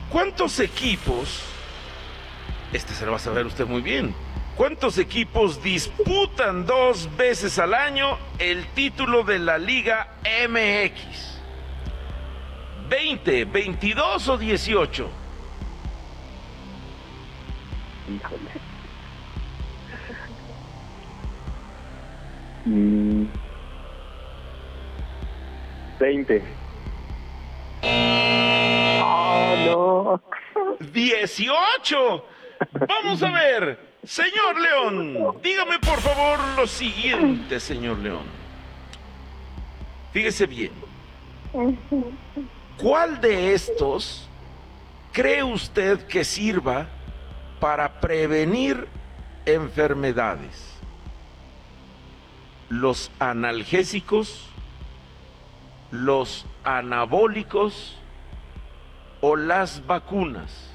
¿Cuántos equipos, este se lo va a saber usted muy bien, cuántos equipos disputan 2 veces al año el título de la Liga MX? ¿20, 22 o 18? Híjole. 20. Oh, no. 18. Vamos a ver, señor León, dígame por favor lo siguiente, señor León. Fíjese bien. ¿Cuál de estos cree usted que sirva para prevenir enfermedades? ¿Los analgésicos, los anabólicos o las vacunas?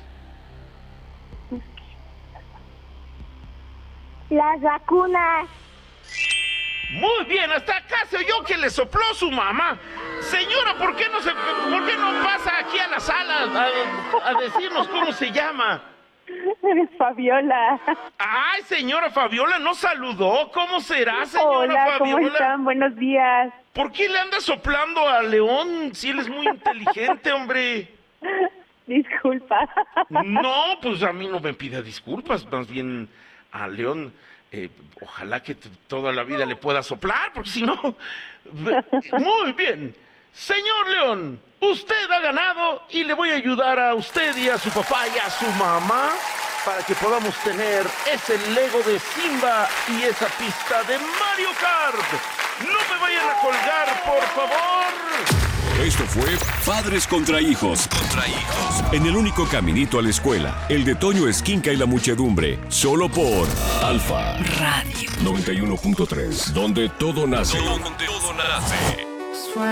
Las vacunas. Muy bien, hasta acá se oyó que le sopló su mamá. Señora, ¿por qué no pasa aquí a la sala a decirnos cómo se llama? Fabiola. Ay, señora Fabiola, ¿no saludó? ¿Cómo será, señora Hola, Fabiola? ¿cómo están? Buenos días. ¿Por qué le anda soplando a León si él es muy inteligente, hombre? Disculpa. No, pues a mí no me pida disculpas, más bien a León, ojalá que toda la vida le pueda soplar, porque si no... Muy bien. Señor León, usted ha ganado y le voy a ayudar a usted y a su papá y a su mamá para que podamos tener ese Lego de Simba y esa pista de Mario Kart. No me vayan a colgar, por favor. Esto fue Padres contra Hijos. En el único caminito a la escuela, el de Toño Esquinca y la muchedumbre. Solo por Alfa Radio 91.3, donde todo nace.